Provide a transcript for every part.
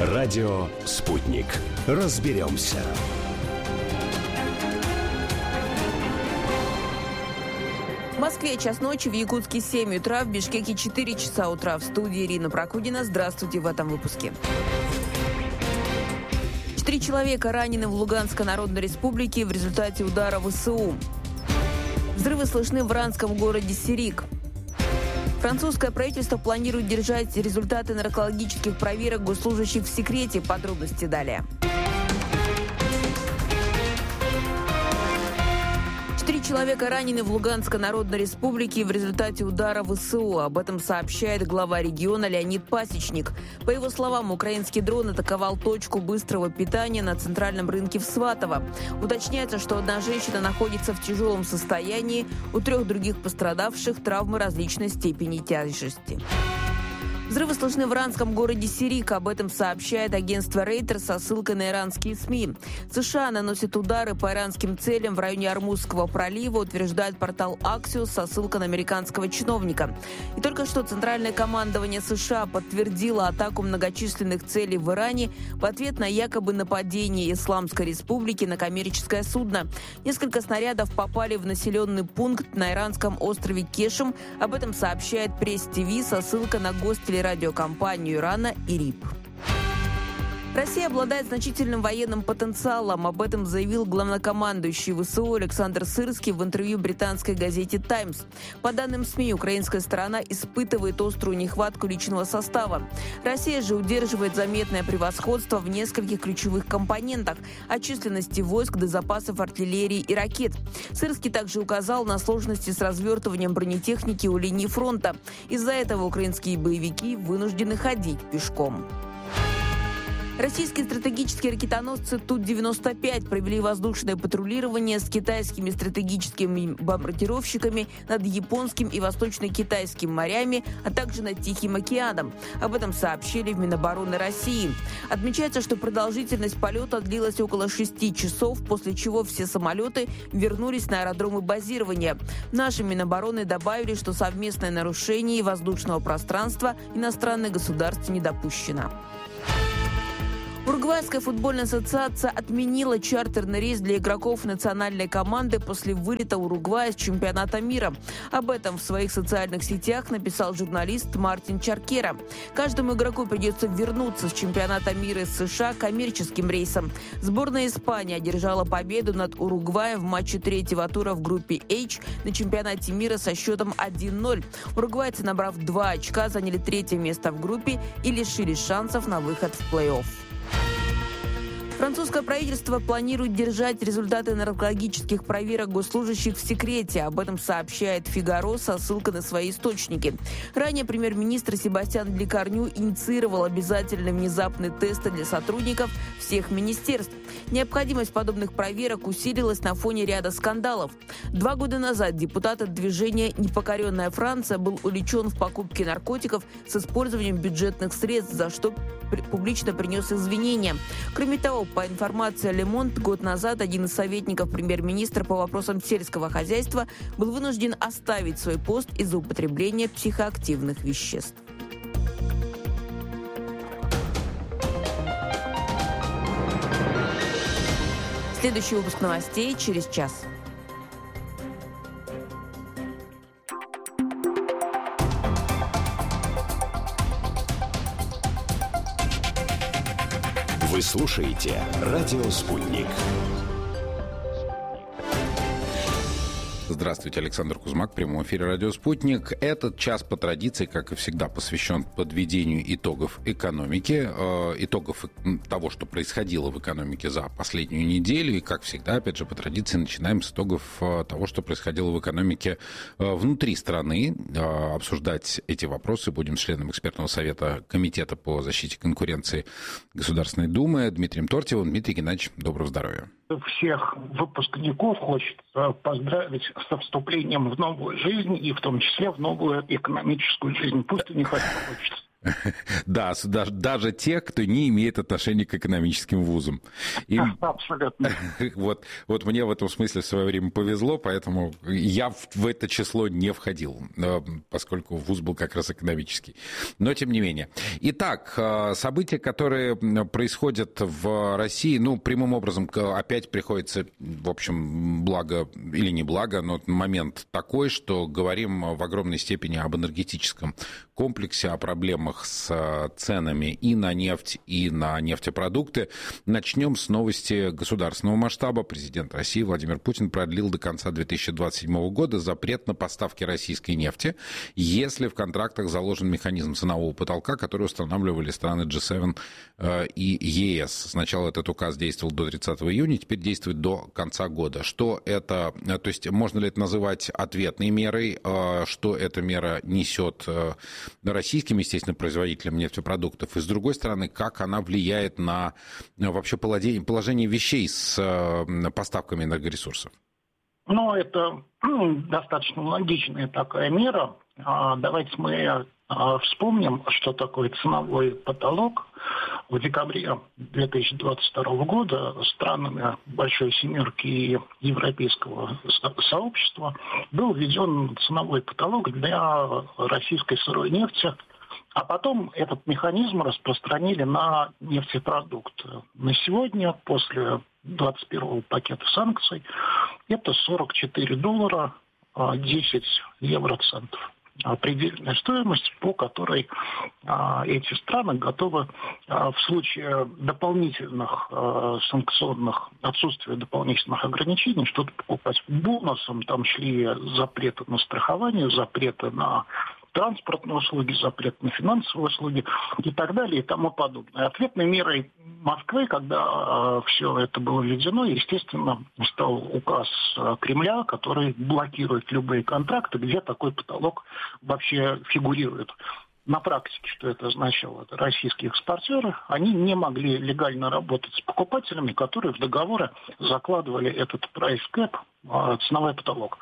Радио «Спутник». Разберемся. В Москве час ночи, в Якутске 7 утра, в Бишкеке 4 часа утра. В студии Ирина Прокудина. Здравствуйте в этом выпуске. 4 человека ранены в Луганской Народной Республике в результате удара ВСУ. Взрывы слышны в иранском городе Сирик. Французское правительство планирует держать результаты наркологических проверок госслужащих в секрете. Подробности далее. 4 человека ранены в Луганской Народной Республике в результате удара ВСУ. Об этом сообщает глава региона Леонид Пасечник. По его словам, украинский дрон атаковал точку быстрого питания на центральном рынке в Сватово. Уточняется, что одна женщина находится в тяжелом состоянии, у 3 других пострадавших травмы различной степени тяжести. Взрывы слышны в иранском городе Сирик. Об этом сообщает агентство Рейтер со ссылкой на иранские СМИ. США наносят удары по иранским целям в районе Ормузского пролива, утверждает портал Axios со ссылкой на американского чиновника. И только что Центральное командование США подтвердило атаку многочисленных целей в Иране в ответ на якобы нападение Исламской Республики на коммерческое судно. Несколько снарядов попали в населенный пункт на иранском острове Кешем. Об этом сообщает Пресс-ТВ со ссылкой на гостелерадиокомпанию Ирана «ИРИБ». Россия обладает значительным военным потенциалом. Об этом заявил главнокомандующий ВСУ Александр Сырский в интервью британской газете «Таймс». По данным СМИ, украинская сторона испытывает острую нехватку личного состава. Россия же удерживает заметное превосходство в нескольких ключевых компонентах – от численности войск до запасов артиллерии и ракет. Сырский также указал на сложности с развертыванием бронетехники у линии фронта. Из-за этого украинские боевики вынуждены ходить пешком. Российские стратегические ракетоносцы Ту-95 провели воздушное патрулирование с китайскими стратегическими бомбардировщиками над Японским и Восточно-Китайским морями, а также над Тихим океаном. Об этом сообщили в Минобороны России. Отмечается, что продолжительность полета длилась около 6 часов, после чего все самолеты вернулись на аэродромы базирования. Наши Минобороны добавили, что совместное нарушение воздушного пространства иностранных государств не допущено. Уругвайская футбольная ассоциация отменила чартерный рейс для игроков национальной команды после вылета Уругвая с чемпионата мира. Об этом в своих социальных сетях написал журналист Мартин Чаркера. Каждому игроку придется вернуться с чемпионата мира из США коммерческим рейсом. Сборная Испании одержала победу над Уругваем в матче 3-го тура в группе H на чемпионате мира со счетом 1-0. Уругвайцы, набрав 2 очка, заняли 3-е место в группе и лишились шансов на выход в плей-офф. Французское правительство планирует держать результаты наркологических проверок госслужащих в секрете. Об этом сообщает «Фигаро» со ссылкой на свои источники. Ранее премьер-министр Себастьян Лекарню инициировал обязательные внезапные тесты для сотрудников всех министерств. Необходимость подобных проверок усилилась на фоне ряда скандалов. 2 года назад депутат от движения «Непокоренная Франция» был увлечен в покупке наркотиков с использованием бюджетных средств, за что публично принес извинения. Кроме того, по информации «Ле Монт», год назад один из советников премьер-министра по вопросам сельского хозяйства был вынужден оставить свой пост из-за употребления психоактивных веществ. Следующий выпуск новостей через час. Вы слушаете «Радио Спутник». Здравствуйте, Александр Кузьмак, в прямом эфире «Радио Спутник». Этот час по традиции, как и всегда, посвящен подведению итогов экономики, итогов того, что происходило в экономике за последнюю неделю. И, как всегда, опять же, по традиции, начинаем с итогов того, что происходило в экономике внутри страны. Обсуждать эти вопросы будем с членом экспертного совета Комитета по защите конкуренции Государственной Думы Дмитрием Тортьевым. Дмитрий Геннадьевич, доброго здоровья. Всех выпускников хочется поздравить со вступлением в новую жизнь, и в том числе в новую экономическую жизнь. Пусть у них это получится. Да, даже те, кто не имеет отношения к экономическим вузам. Абсолютно. Вот мне в этом смысле в свое время повезло, поэтому я в это число не входил, поскольку вуз был как раз экономический. Но тем не менее. Итак, события, которые происходят в России, прямым образом опять приходится, в общем, благо или не благо, но момент такой, что говорим в огромной степени об энергетическом комплексе, о проблемах с ценами и на нефть, и на нефтепродукты. Начнем с новости государственного масштаба. Президент России Владимир Путин продлил до конца 2027 года запрет на поставки российской нефти, если в контрактах заложен механизм ценового потолка, который устанавливали страны G7 и ЕС. Сначала этот указ действовал до 30 июня, теперь действует до конца года. Что это, то есть можно ли это называть ответной мерой, что эта мера несет российским, естественно, производителям нефтепродуктов, и, с другой стороны, как она влияет на вообще положение вещей с поставками энергоресурсов? Это достаточно логичная такая мера. Давайте мы вспомним, что такое ценовой потолок. В декабре 2022 года странами Большой Семерки и Европейского сообщества был введен ценовой потолок для российской сырой нефти, а потом этот механизм распространили на нефтепродукты. На сегодня, после 21-го пакета санкций, это $44 10 евроцентов. Предельная стоимость, по которой эти страны готовы в случае дополнительных санкционных, отсутствия дополнительных ограничений что-то покупать. Бонусом там шли запреты на страхование, запреты на транспортные услуги, запрет на финансовые услуги и так далее и тому подобное. Ответной мерой Москвы, когда все это было введено, естественно, стал указ Кремля, который блокирует любые контракты, где такой потолок вообще фигурирует. На практике, что это означало? Это российские экспортеры, они не могли легально работать с покупателями, которые в договоры закладывали этот price cap, ценовой потолок.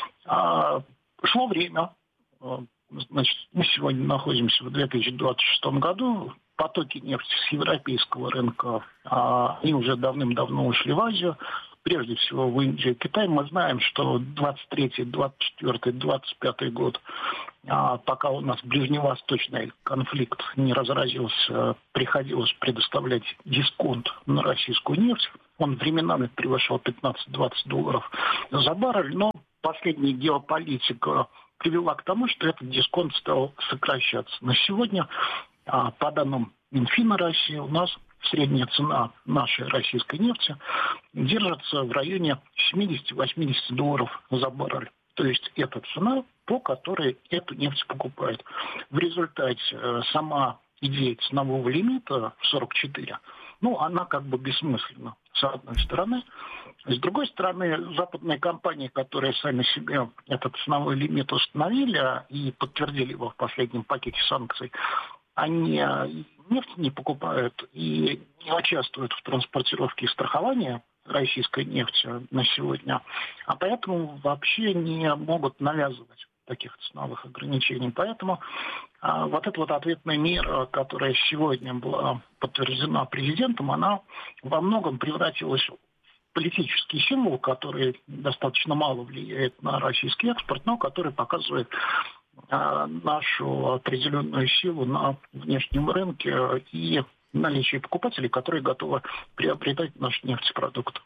Шло время. Значит, мы сегодня находимся в 2026 году. Потоки нефти с европейского рынка, они уже давным-давно ушли в Азию, прежде всего в Индию и Китай. Мы знаем, что 23-й, 24-й, 25-й год, пока у нас ближневосточный конфликт не разразился, приходилось предоставлять дисконт на российскую нефть. Он временами превышал $15-20 за баррель, но последняя геополитика привела к тому, что этот дисконт стал сокращаться. На сегодня, по данным Минфина России, у нас средняя цена нашей российской нефти держится в районе $70-80 за баррель. То есть это цена, по которой эту нефть покупают. В результате сама идея ценового лимита в 44, она как бы бессмысленна, с одной стороны. С другой стороны, западные компании, которые сами себе этот ценовой лимит установили и подтвердили его в последнем пакете санкций, они нефть не покупают и не участвуют в транспортировке и страховании российской нефти на сегодня, а поэтому вообще не могут навязывать таких ценовых ограничений. Поэтому вот эта вот ответная мера, которая сегодня была подтверждена президентом, она во многом превратилась в политический символ, который достаточно мало влияет на российский экспорт, но который показывает нашу определенную силу на внешнем рынке и наличие покупателей, которые готовы приобретать наши нефтепродукты.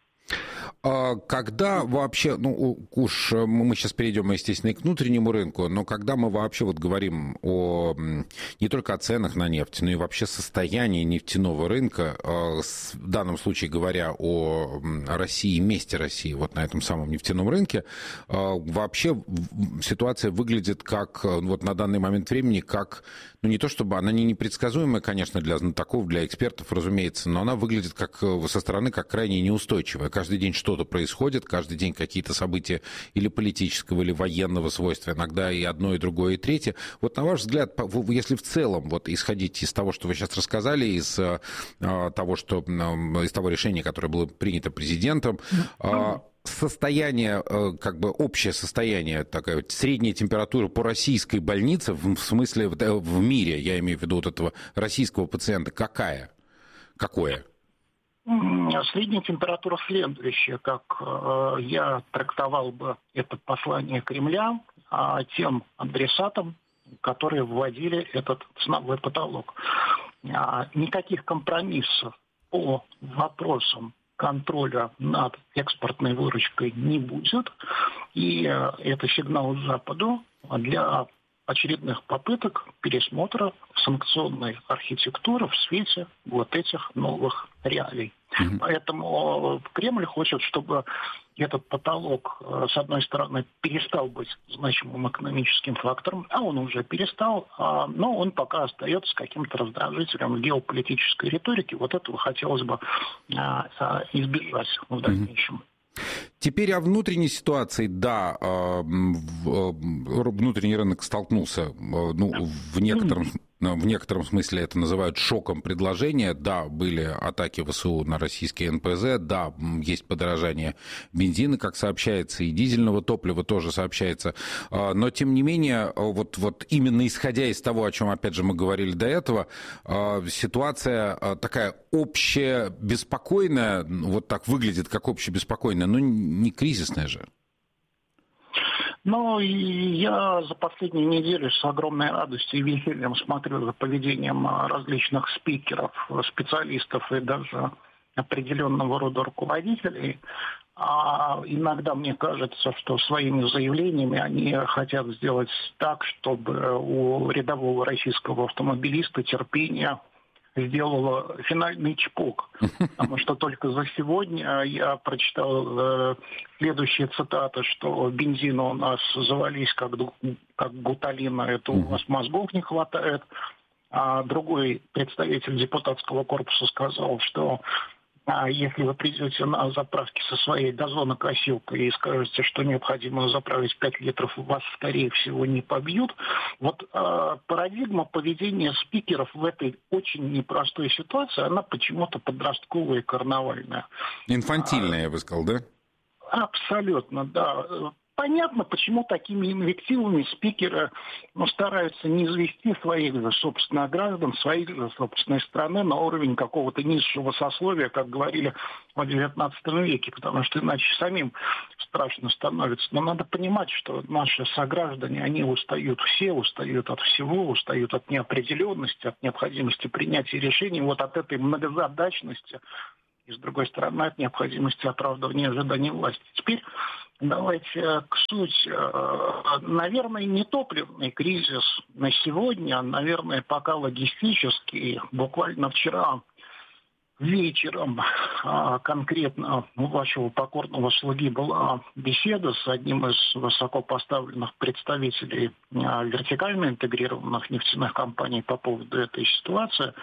Когда вообще, уж мы сейчас перейдем, естественно, и к внутреннему рынку, но когда мы вообще говорим не только о ценах на нефть, но и вообще состоянии нефтяного рынка, в данном случае говоря о России, месте России на этом самом нефтяном рынке, вообще ситуация выглядит как, на данный момент времени, как, не то чтобы она не непредсказуемая, конечно, для знатоков, для экспертов, разумеется, но она выглядит как со стороны как крайне неустойчивая. Каждый день что-то происходит, каждый день какие-то события или политического, или военного свойства, иногда и одно, и другое, и третье. На ваш взгляд, если в целом исходить из того, что вы сейчас рассказали, из того решения, которое было принято президентом, состояние, как бы общее состояние, такая вот средняя температура по российской больнице, в смысле в мире, я имею в виду вот этого российского пациента, какое? Средняя температура следующая, как я трактовал бы это послание Кремля тем адресатам, которые вводили этот ценовой потолок. Никаких компромиссов по вопросам контроля над экспортной выручкой не будет. И это сигнал Западу для очередных попыток пересмотра санкционной архитектуры в свете вот этих новых реалий. Поэтому Кремль хочет, чтобы этот потолок, с одной стороны, перестал быть значимым экономическим фактором, а он уже перестал, но он пока остается каким-то раздражителем в геополитической риторике. Вот этого хотелось бы избежать в дальнейшем. Теперь о внутренней ситуации. Да, внутренний рынок столкнулся, в некотором смысле это называют шоком предложения. Да, были атаки ВСУ на российские НПЗ, да, есть подорожание бензина, как сообщается, и дизельного топлива тоже сообщается. Но, тем не менее, вот именно исходя из того, о чем, опять же, мы говорили до этого, ситуация такая общебеспокойная, вот так выглядит, как общебеспокойная, но не кризисная же. Ну, я за последние недели с огромной радостью и весельем смотрю за поведением различных спикеров, специалистов и даже определенного рода руководителей. А иногда мне кажется, что своими заявлениями они хотят сделать так, чтобы у рядового российского автомобилиста терпение сделала финальный чпок. Потому что только за сегодня я прочитал следующие цитаты, что бензина у нас завались как гуталина, это у вас мозгов не хватает. А другой представитель депутатского корпуса сказал, что если вы придете на заправки со своей газонокосилкой и скажете, что необходимо заправить 5 литров, вас, скорее всего, не побьют. Вот парадигма поведения спикеров в этой очень непростой ситуации, она почему-то подростковая и карнавальная. Инфантильная, я бы сказал, да? Абсолютно, да. Понятно, почему такими инвективами спикеры стараются не извести своих же собственных граждан, своих же собственной страны на уровень какого-то низшего сословия, как говорили в XIX веке, потому что иначе самим страшно становится. Но надо понимать, что наши сограждане, они устают все, устают от всего, устают от неопределенности, от необходимости принятия решений, вот от этой многозадачности и, с другой стороны, от необходимости оправдывания ожиданий власти. Теперь давайте к сути. Наверное, не топливный кризис на сегодня, а, наверное, пока логистический. Буквально вчера вечером конкретно у вашего покорного слуги была беседа с одним из высокопоставленных представителей вертикально интегрированных нефтяных компаний по поводу этой ситуации.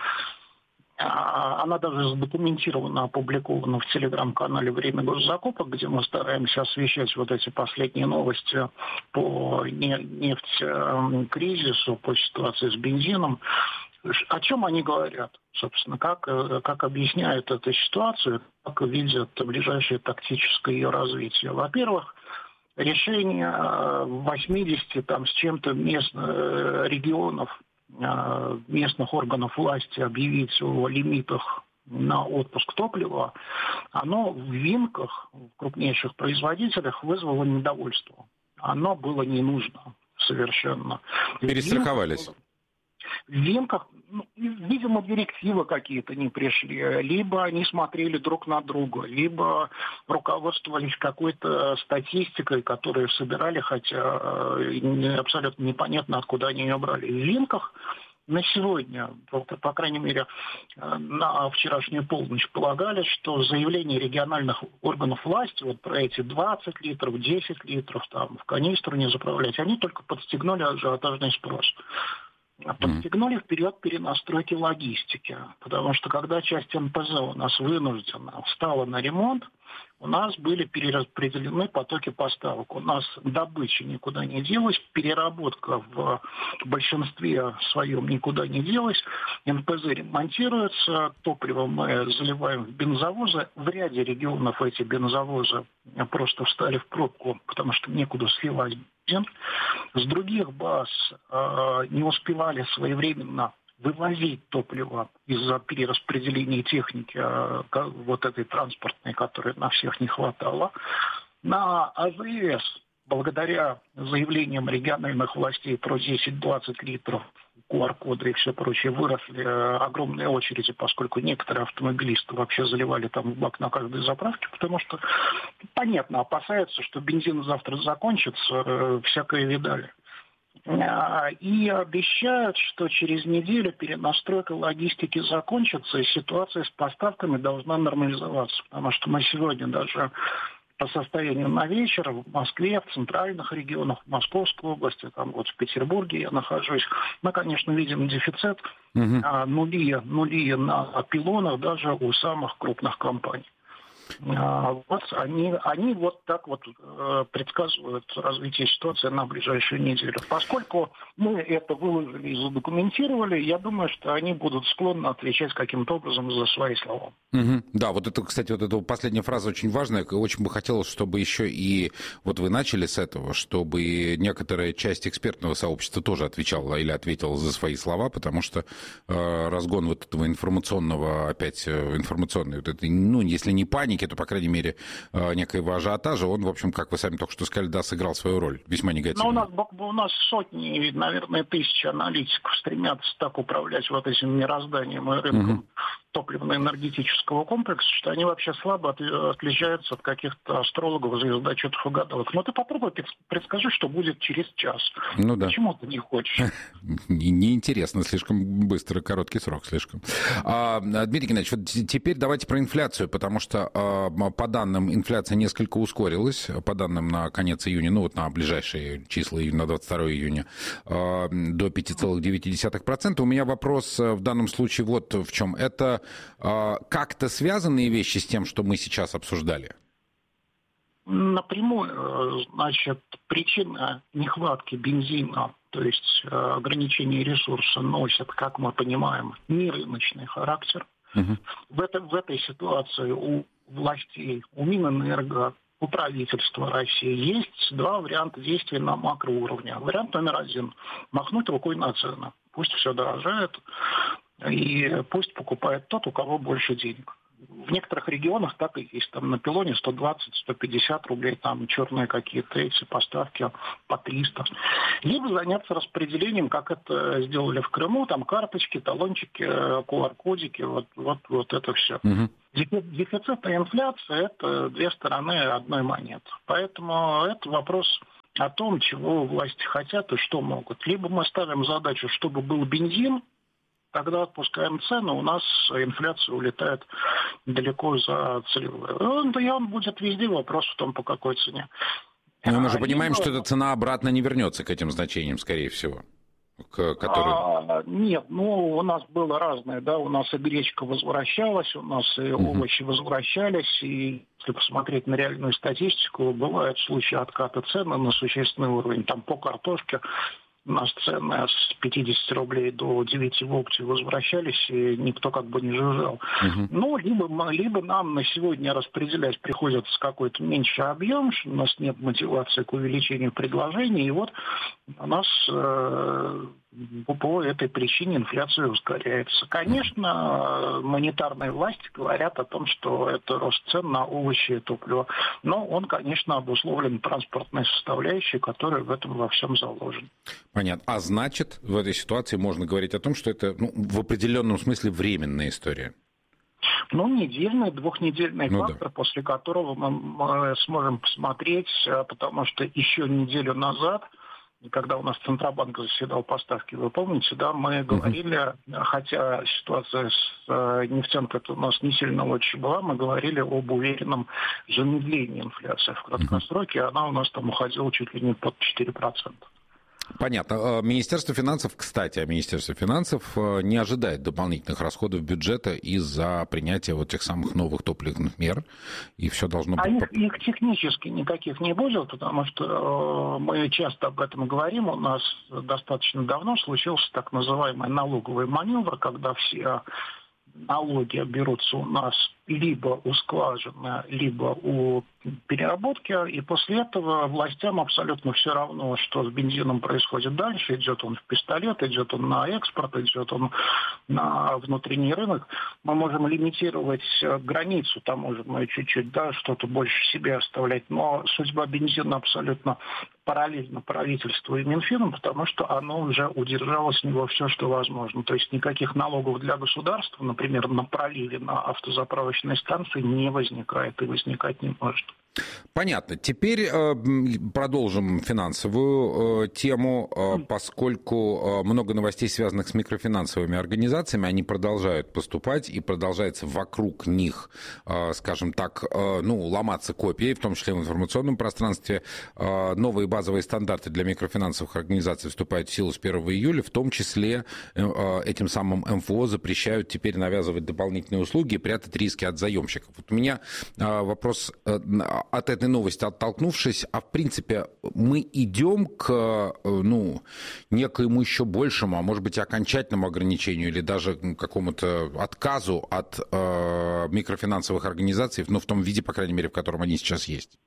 Она даже задокументирована, опубликована в телеграм-канале «Время госзакупок», где мы стараемся освещать вот эти последние новости по нефтекризису, по ситуации с бензином. О чем они говорят, собственно, как объясняют эту ситуацию, как видят ближайшее тактическое ее развитие. Во-первых, решение 80 там с чем-то регионов, местных органов власти объявить о лимитах на отпуск топлива, оно в Винках, в крупнейших производителях, вызвало недовольство. Оно было не нужно совершенно. Перестраховались. В Винках, видимо, директивы какие-то не пришли, либо они смотрели друг на друга, либо руководствовались какой-то статистикой, которую собирали, хотя абсолютно непонятно, откуда они ее брали. В Винках на сегодня, по крайней мере, на вчерашнюю полночь полагали, что заявления региональных органов власти вот про эти 20 литров, 10 литров там, в канистру не заправлять, они только подстегнули ажиотажный спрос. Подстегнули вперед перенастройки логистики, потому что когда часть НПЗ у нас вынуждена встала на ремонт, у нас были перераспределены потоки поставок. У нас добыча никуда не делась, переработка в большинстве своем никуда не делась. НПЗ ремонтируется, топливо мы заливаем в бензовозы. В ряде регионов эти бензовозы просто встали в пробку, потому что некуда сливать бензин. С других баз не успевали своевременно вывозить топливо из-за перераспределения техники, вот этой транспортной, которой на всех не хватало. На АЗС, благодаря заявлениям региональных властей про 10-20 литров, QR-коды и все прочее, выросли огромные очереди, поскольку некоторые автомобилисты вообще заливали там в бак на каждой заправке, потому что, понятно, опасаются, что бензин завтра закончится, всякое видали. И обещают, что через неделю перенастройка логистики закончится, и ситуация с поставками должна нормализоваться. Потому что мы сегодня даже по состоянию на вечер в Москве, в центральных регионах, в Московской области, там вот в Петербурге я нахожусь, мы, конечно, видим дефицит, нули на пилонах даже у самых крупных компаний. Вот они вот так вот предсказывают развитие ситуации на ближайшую неделю. Поскольку мы это выложили и задокументировали, я думаю, что они будут склонны отвечать каким-то образом за свои слова. Да, вот это, кстати, вот эта последняя фраза очень важная. Очень бы хотелось, чтобы еще и вот вы начали с этого, чтобы некоторая часть экспертного сообщества тоже отвечала или ответила за свои слова, потому что разгон вот этого информационного, опять информационной, вот этой, ну, если не паники, то, по крайней мере, некоего ажиотажа, он, в общем, как вы сами только что сказали, да, сыграл свою роль, весьма негативно. Но у нас сотни, наверное, тысячи аналитиков стремятся так управлять вот этим мирозданием и рынком топливно-энергетического комплекса, что они вообще слабо отличаются от каких-то астрологов, звездочетов и гадалок. Но ты попробуй предскажи, что будет через час. Ну да. Почему ты не хочешь? Неинтересно, слишком быстро, короткий срок слишком. Дмитрий Геннадьевич, вот теперь давайте про инфляцию, потому что по данным инфляция несколько ускорилась, по данным на конец июня, ну вот на ближайшие числа, на 22 июня, до 5,9%. У меня вопрос в данном случае вот в чем. Это как-то связанные вещи с тем, что мы сейчас обсуждали? Напрямую, значит, причина нехватки бензина, то есть ограничение ресурса, носит, как мы понимаем, нерыночный характер. В этой ситуации у властей, у Минэнерго, у правительства России есть два варианта действий на макроуровне. Вариант номер один – махнуть рукой на цены. Пусть все дорожает, и пусть покупает тот, у кого больше денег. В некоторых регионах так и есть. Там на пилоне 120-150 рублей, там черные какие-то эти поставки по 300. Либо заняться распределением, как это сделали в Крыму, там карточки, талончики, QR-кодики, вот это все. Дефицит и инфляция – это две стороны одной монеты. Поэтому это вопрос о том, чего власти хотят и что могут. Либо мы ставим задачу, чтобы был бензин, тогда отпускаем цену, у нас инфляция улетает далеко за целевую. Да и он будет везде, вопрос в том, по какой цене. Но мы же понимаем, что эта цена обратно не вернется к этим значениям, скорее всего. Нет, у нас было разное, да, у нас и гречка возвращалась, у нас и овощи возвращались, и если посмотреть на реальную статистику, бывают случаи отката цены на существенный уровень, там по картошке. У нас цены с 50 рублей до 9 в опте возвращались, и никто как бы не жужжал. Ну, либо нам на сегодня распределять приходится какой-то меньший объем, у нас нет мотивации к увеличению предложений, и вот у нас по этой причине инфляция ускоряется. Конечно, монетарные власти говорят о том, что это рост цен на овощи и топливо, но он, конечно, обусловлен транспортной составляющей, которая в этом во всем заложена. Понятно. А значит, в этой ситуации можно говорить о том, что это в определенном смысле временная история? Недельный, двухнедельный фактор, после которого мы сможем посмотреть, потому что еще неделю назад, когда у нас Центробанк заседал по ставке, вы помните, да, мы говорили, хотя ситуация с нефтянкой у нас не сильно лучше была, мы говорили об уверенном замедлении инфляции в краткосроке, она у нас там уходила чуть ли не под 4%. Понятно. Министерство финансов, кстати, Министерство финансов не ожидает дополнительных расходов бюджета из-за принятия вот тех самых новых топливных мер, и все должно быть... Их технически никаких не будет, потому что мы часто об этом говорим. У нас достаточно давно случился так называемый налоговый маневр, когда все налоги берутся у нас либо у скважины, либо у переработки, и после этого властям абсолютно все равно, что с бензином происходит дальше. Идет он в пистолет, идет он на экспорт, идет он на внутренний рынок. Мы можем лимитировать границу таможенную чуть-чуть, да, что-то больше себе оставлять, но судьба бензина абсолютно параллельно правительству и Минфину, потому что оно уже удержало с него все, что возможно. То есть никаких налогов для государства, например, на проливе на автозаправочной станции не возникает и возникать не может. Понятно. Теперь продолжим финансовую тему, поскольку много новостей, связанных с микрофинансовыми организациями, они продолжают поступать, и продолжается вокруг них, скажем так, ломаться копии, в том числе в информационном пространстве. Новые базовые стандарты для микрофинансовых организаций вступают в силу с 1 июля, в том числе этим самым МФО запрещают теперь навязывать дополнительные услуги и прятать риски от заемщиков. Вот у меня вопрос от этой новости оттолкнувшись, в принципе мы идем к некоему еще большему, а может быть окончательному ограничению или даже какому-то отказу от микрофинансовых организаций, в том виде, по крайней мере, в котором они сейчас есть.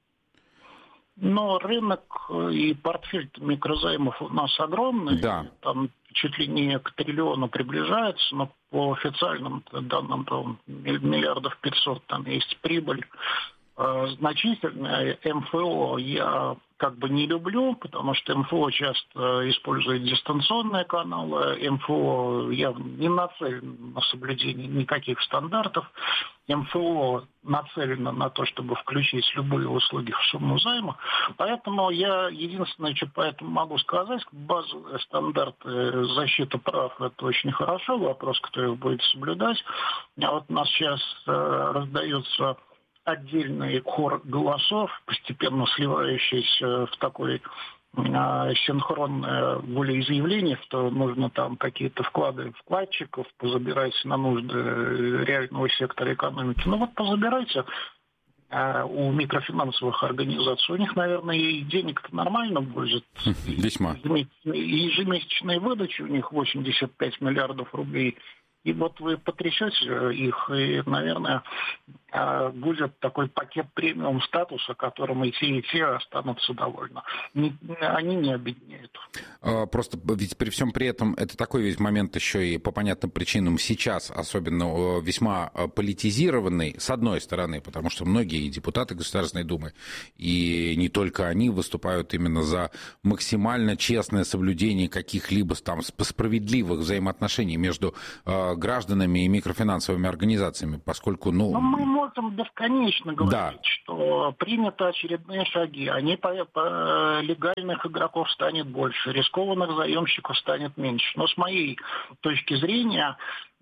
Но рынок и портфель микрозаймов у нас огромный. Да. Там чуть ли не к триллиону приближается, но по официальным данным там, 500 миллиардов там есть прибыль. Значительное МФО я не люблю, потому что МФО часто использует дистанционные каналы, МФО явно не нацелено на соблюдение никаких стандартов, МФО нацелено на то, чтобы включить любые услуги в сумму займа, поэтому я единственное, что по этому могу сказать, базовые стандарты защиты прав – это очень хорошо, вопрос, кто их будет соблюдать, а вот у нас сейчас раздается отдельный хор голосов, постепенно сливающийся в такой синхронное волеизъявление, что нужно там какие-то вклады вкладчиков позабирать на нужды реального сектора экономики. Позабирайте у микрофинансовых организаций. У них, наверное, и денег-то нормально будет. Весьма. Ежемесячные выдачи у них 85 миллиардов рублей. И вот вы потрясете их, и, наверное, будет такой пакет премиум статуса, которым и те останутся довольны. Они не обеднеют. Просто ведь при всем при этом это такой весь момент еще и по понятным причинам сейчас, особенно весьма политизированный, с одной стороны, потому что многие депутаты Государственной Думы, и не только они, выступают именно за максимально честное соблюдение каких-либо там справедливых взаимоотношений между гражданами и микрофинансовыми организациями, поскольку, мы можем бесконечно говорить, что приняты очередные шаги, легальных игроков станет больше, рискованных заемщиков станет меньше. Но с моей точки зрения,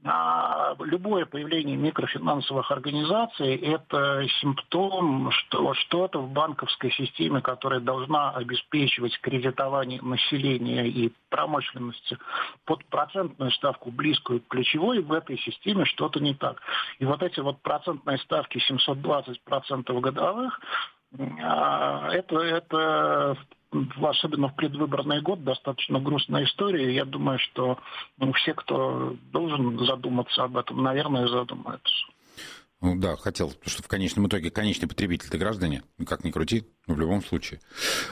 любое появление микрофинансовых организаций – это симптом, что что-то в банковской системе, которая должна обеспечивать кредитование населения и промышленности под процентную ставку, близкую к ключевой, в этой системе что-то не так. И вот эти процентные ставки 720% годовых, это особенно в предвыборный год, достаточно грустная история. Я думаю, что все, кто должен задуматься об этом, наверное, задумаются. Хотел, потому что в конечном итоге конечный потребитель – это граждане, как ни крути, в любом случае.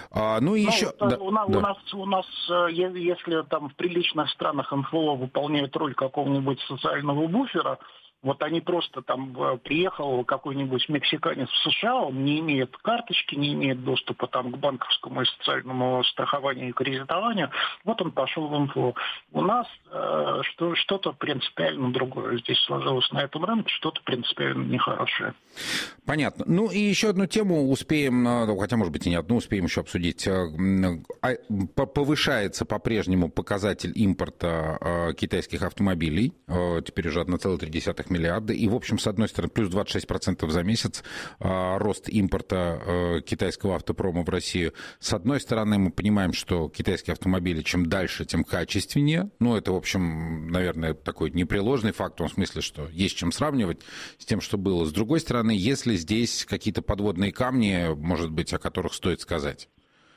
У нас, если там в приличных странах МФО выполняет роль какого-нибудь социального буфера, они просто приехал какой-нибудь мексиканец в США, он не имеет карточки, не имеет доступа к банковскому и социальному страхованию и кредитованию, он пошел в МФО. У нас что-то принципиально другое здесь сложилось на этом рынке, что-то принципиально нехорошее. Понятно. И еще одну тему успеем, хотя, может быть, и не одну, успеем еще обсудить. Повышается по-прежнему показатель импорта китайских автомобилей, теперь уже 1,3 миллиарда. И, в общем, с одной стороны, плюс 26% за месяц рост импорта китайского автопрома в Россию. С одной стороны, мы понимаем, что китайские автомобили чем дальше, тем качественнее. Ну, это, в общем, наверное, такой непреложный факт, в том смысле, что есть чем сравнивать с тем, что было. С другой стороны, есть ли здесь какие-то подводные камни, может быть, о которых стоит сказать?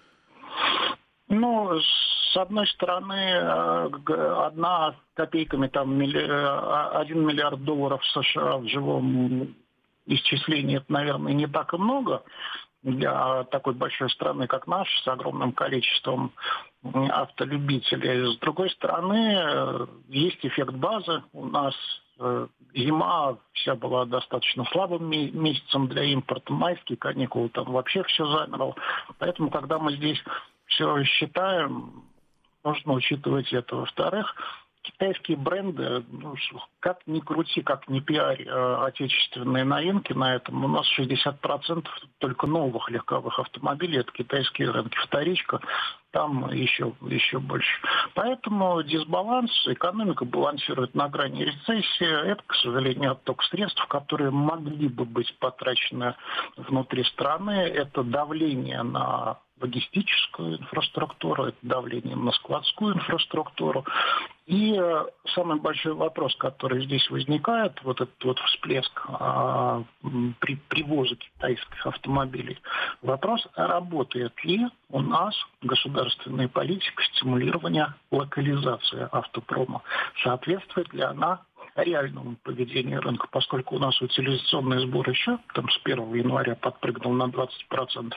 Ну, с одной стороны, 1 копейками, там, 1 миллиард долларов США в живом исчислении, это, наверное, не так и много для такой большой страны, как наша, с огромным количеством автолюбителей. С другой стороны, есть эффект базы. У нас зима вся была достаточно слабым месяцем для импорта. Майские каникулы, там вообще все замерло. Поэтому, когда мы здесь все считаем, нужно учитывать это. Во-вторых, китайские бренды, ну, как ни крути, как ни пиарь отечественные новинки на этом, у нас 60% только новых легковых автомобилей, это китайские рынки. Вторичка, там еще больше. Поэтому дисбаланс, экономика балансирует на грани рецессии. Это, к сожалению, отток средств, которые могли бы быть потрачены внутри страны. Это давление на логистическую инфраструктуру, это давление на складскую инфраструктуру. И самый большой вопрос, который здесь возникает, вот этот вот всплеск при привозе китайских автомобилей, вопрос, работает ли у нас государственная политика стимулирования локализации автопрома, соответствует ли она реальному поведению рынка, поскольку у нас утилизационный сбор еще там, с 1 января подпрыгнул на 20%,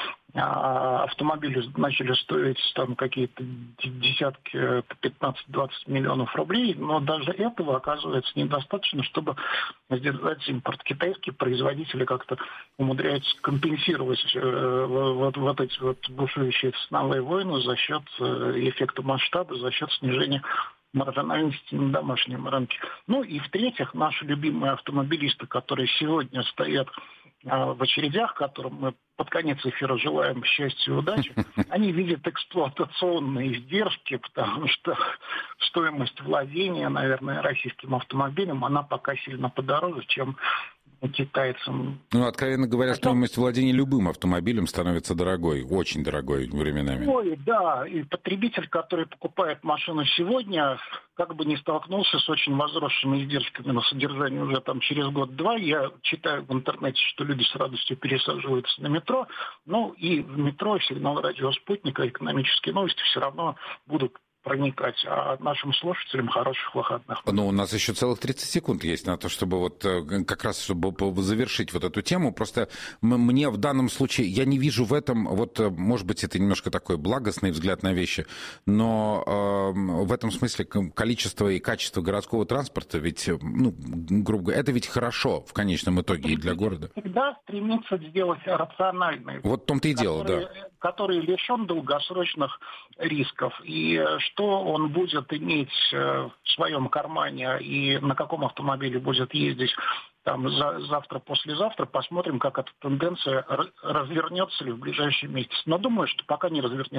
а автомобили начали стоить там какие-то десятки, 15-20 миллионов рублей, но даже этого оказывается недостаточно, чтобы сдержать импорт. Китайские производители как-то умудряются компенсировать вот эти вот бушующие ценовые войны за счет эффекта масштаба, за счет снижения маржинальности на домашнем рынке. Ну и в-третьих, наши любимые автомобилисты, которые сегодня стоят в очередях, которым мы под конец эфира желаем счастья и удачи, они видят эксплуатационные издержки, потому что стоимость владения, наверное, российским автомобилем, она пока сильно подороже, чем китайцам. Ну, откровенно говоря, стоимость владения любым автомобилем становится дорогой, очень дорогой временами. Ой, да, и потребитель, который покупает машину сегодня, как бы не столкнулся с очень возросшими издержками на содержание уже там через год-два. Я читаю в интернете, что люди с радостью пересаживаются на метро, ну и в метро сигнал радио «Спутника», экономические новости все равно будут проникать, а нашим слушателям хороших выходных. Ну, у нас еще целых 30 секунд есть на то, чтобы вот как раз, чтобы завершить вот эту тему. Просто мне в данном случае, я не вижу в этом, вот, может быть, это немножко такой благостный взгляд на вещи, но в этом смысле количество и качество городского транспорта, ведь, ну, грубо говоря, это ведь хорошо в конечном итоге и для города. Всегда стремится сделать рациональный. Вот в том-то и дело, да. Который лишен долгосрочных рисков. И что он будет иметь в своем кармане и на каком автомобиле будет ездить там завтра-послезавтра, посмотрим, как эта тенденция развернется ли в ближайший месяц. Но думаю, что пока не развернется.